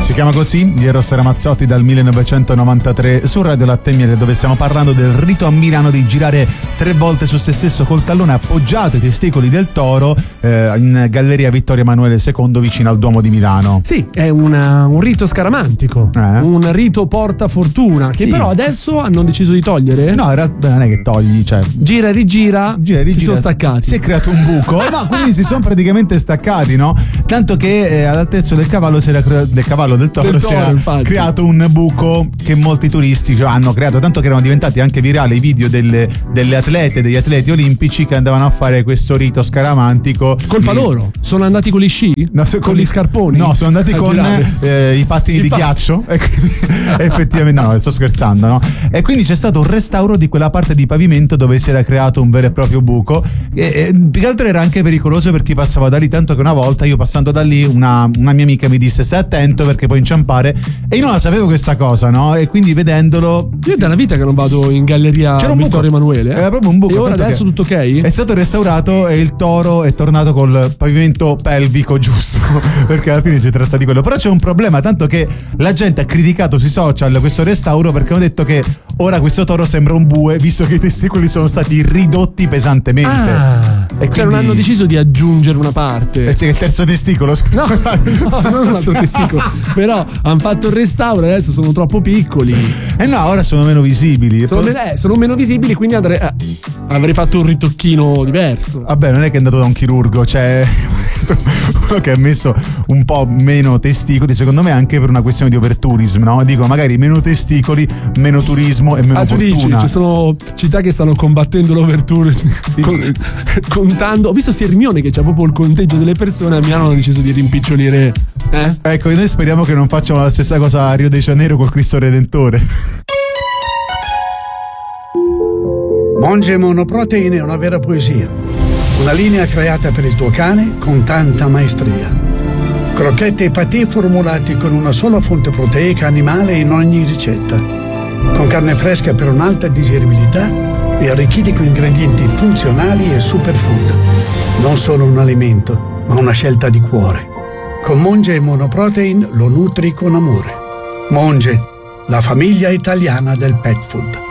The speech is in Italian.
Si chiama così, di Eros Ramazzotti, dal 1993 su Radio Latte e Miele, dove stiamo parlando del rito a Milano di girare 3 volte su se stesso col tallone appoggiato ai testicoli del toro in Galleria Vittorio Emanuele II vicino al Duomo di Milano. Sì, è un rito scaramantico, un rito porta fortuna, che però adesso hanno deciso di togliere. No, in realtà non è che togli, cioè gira e rigira, si sono staccati. Si è creato un buco, no, quindi si sono praticamente staccati, no? Tanto che all'altezza del cavallo del toro si era creato un buco che molti turisti hanno creato, tanto che erano diventati anche virali i video degli atleti olimpici che andavano a fare questo rito scaramantico. Colpa loro? Sono andati con gli sci? No, con gli scarponi? No, sono andati con i pattini di ghiaccio. E quindi, effettivamente, no, sto scherzando, no? E quindi c'è stato un restauro di quella parte di pavimento dove si era creato un vero e proprio buco. E più che altro era anche pericoloso per chi passava da lì, tanto che una volta io passando da lì una mia amica mi disse: stai attento perché puoi inciampare, e io non la sapevo questa cosa, no? E quindi vedendolo, io è da una vita che non vado in Galleria Vittorio Emanuele, era proprio un buco. E ora adesso tutto ok? È stato restaurato e il toro è tornato col pavimento pelvico giusto perché alla fine si tratta di quello. Però c'è un problema, tanto che la gente ha criticato sui social questo restauro perché hanno detto che ora questo toro sembra un bue, visto che i testicoli sono stati ridotti pesantemente. E cioè non hanno deciso di aggiungere una parte. Sì, che il terzo testicolo. No, non un altro testicolo. Però hanno fatto il restauro e adesso sono troppo piccoli. No, ora sono meno visibili. Sono meno visibili, quindi avrei fatto un ritocchino diverso. Vabbè, non è che è andato da un chirurgo, cioè uno che ha messo un po' meno testicoli, secondo me anche per una questione di overtourism, no? Dico, magari meno testicoli, meno turismo e meno fortuna. Tu dici, ci sono città che stanno combattendo l'overtourism contando. Ho visto Sirmione che c'ha proprio il conteggio delle persone, a Milano hanno deciso di rimpicciolire. Ecco, noi speriamo che non facciano la stessa cosa a Rio de Janeiro col Cristo Redentore. Monge Monoprotein è una vera poesia. Una linea creata per il tuo cane con tanta maestria. Crocchette e patè formulati con una sola fonte proteica animale in ogni ricetta. Con carne fresca per un'alta digeribilità e arricchiti con ingredienti funzionali e superfood. Non solo un alimento, ma una scelta di cuore. Con Monge Monoprotein lo nutri con amore. Monge, la famiglia italiana del pet food.